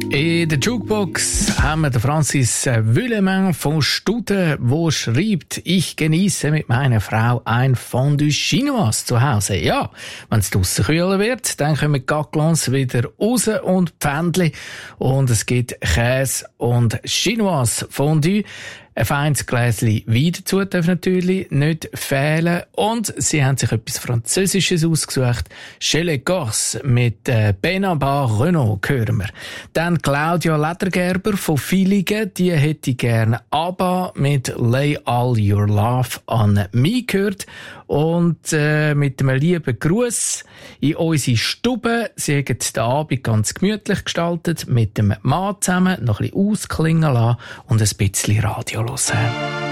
In der Jukebox haben wir den Francis Willemin von Studen, der schreibt: Ich genieße mit meiner Frau ein Fondue Chinoise zu Hause. Ja, wenn es draussen kühler wird, dann kommen die Gaclons wieder raus und Pfändli und es gibt Käse und Chinoise Fondue. Ein feines Gläschen Wein dazu darf natürlich nicht fehlen. Und sie haben sich etwas Französisches ausgesucht. Chez les Corses mit Benabar Renault hören wir. Dann Claudia Ledergerber von Villingen, die hätte gerne ABBA mit Lay All Your Love on Me gehört. Und mit einem lieben Gruß in unsere Stube. Sie haben den Abend ganz gemütlich gestaltet, mit dem Mann zusammen noch ein bisschen ausklingen lassen und ein bisschen Radio hören.